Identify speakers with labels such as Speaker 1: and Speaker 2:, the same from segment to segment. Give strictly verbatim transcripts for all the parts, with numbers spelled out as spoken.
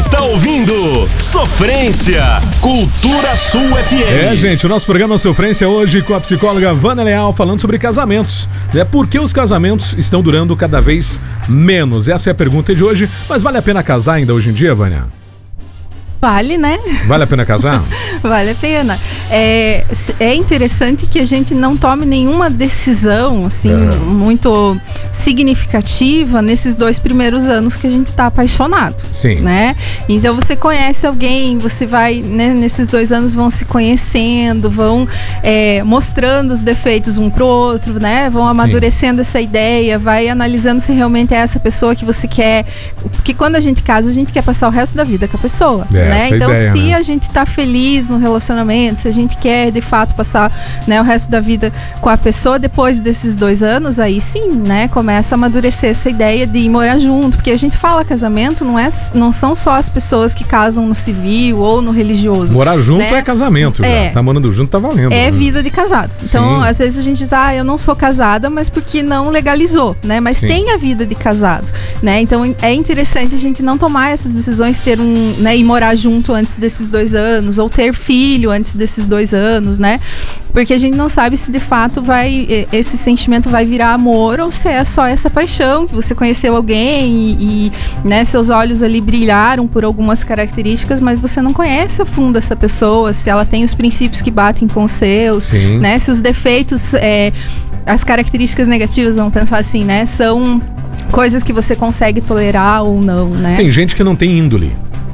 Speaker 1: está ouvindo Sofrência, Cultura Sul F M.
Speaker 2: É, gente, o nosso programa Sofrência hoje com a psicóloga Vânia Leal falando sobre casamentos. É por que os casamentos estão durando cada vez menos? Essa é a pergunta de hoje. Mas vale a pena casar ainda hoje em dia, Vânia?
Speaker 3: Vale, né?
Speaker 2: Vale a pena casar?
Speaker 3: Vale a pena. É, é interessante que a gente não tome nenhuma decisão, assim, é. muito significativa nesses dois primeiros anos que a gente tá apaixonado.
Speaker 2: Sim.
Speaker 3: Né? Então você conhece alguém, você vai, né, nesses dois anos vão se conhecendo, vão é, mostrando os defeitos um pro outro, né? Vão amadurecendo Sim. essa ideia, vai analisando se realmente é essa pessoa que você quer. Porque quando a gente casa, a gente quer passar o resto da vida com a pessoa.
Speaker 2: É.
Speaker 3: Né? Então,
Speaker 2: ideia,
Speaker 3: se
Speaker 2: né?
Speaker 3: a gente tá feliz no relacionamento, se a gente quer de fato passar, né, o resto da vida com a pessoa, depois desses dois anos, aí sim, né, começa a amadurecer essa ideia de ir morar junto, porque a gente fala casamento, não, é, não são só as pessoas que casam no civil ou no religioso.
Speaker 2: Morar junto
Speaker 3: né?
Speaker 2: é casamento,
Speaker 3: é,
Speaker 2: já. Tá morando junto, tá valendo.
Speaker 3: É
Speaker 2: né?
Speaker 3: vida de casado. Então, sim. às vezes a gente diz, ah, eu não sou casada, mas porque não legalizou, né? Mas sim. tem a vida de casado, né? Então, é interessante a gente não tomar essas decisões, ter um, né, e morar junto antes desses dois anos, ou ter filho antes desses dois anos, né? Porque a gente não sabe se de fato vai, esse sentimento vai virar amor ou se é só essa paixão, que você conheceu alguém e, e né, seus olhos ali brilharam por algumas características, mas você não conhece a fundo essa pessoa, se ela tem os princípios que batem com os seus,
Speaker 2: Sim.
Speaker 3: né? Se os defeitos, é, as características negativas, vamos pensar assim, né? São coisas que você consegue tolerar ou não, né?
Speaker 2: Tem gente que não tem índole.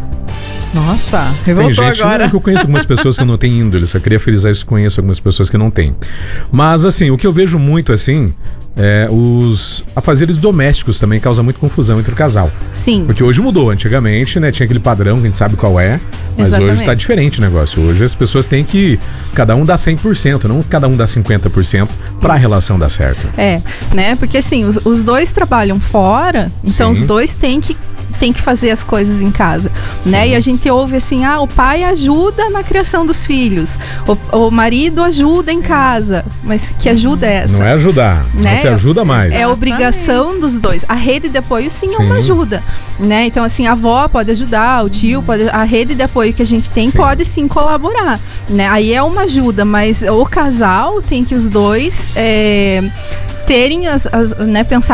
Speaker 3: Nossa,
Speaker 2: revoltou tem gente, agora. Não, eu conheço algumas pessoas que não têm índole, só queria frisar isso, conheço algumas pessoas que não têm. Mas assim, o que eu vejo muito assim, é os afazeres domésticos também causam muito confusão entre o casal.
Speaker 3: Sim.
Speaker 2: Porque hoje mudou, antigamente, né, tinha aquele padrão que a gente sabe qual é, mas Exatamente. Hoje tá diferente o negócio. Hoje as pessoas têm que, cada um dá cem por cento, não cada um dá cinquenta por cento pra a relação dar certo.
Speaker 3: É, né, porque assim, os, os dois trabalham fora, então Sim. os dois têm que tem que fazer as coisas em casa, Sim. né? E a gente ouve assim, ah, o pai ajuda na criação dos filhos, o, o marido ajuda em casa, mas que ajuda é essa?
Speaker 2: Não é ajudar, né? Você ajuda mais.
Speaker 3: É obrigação dos dois. A rede de apoio sim, sim. é uma ajuda, né? Então assim, a avó pode ajudar, o tio pode, a rede de apoio que a gente tem sim. pode sim colaborar, né? Aí é uma ajuda, mas o casal tem que os dois é, terem as, as né, pensar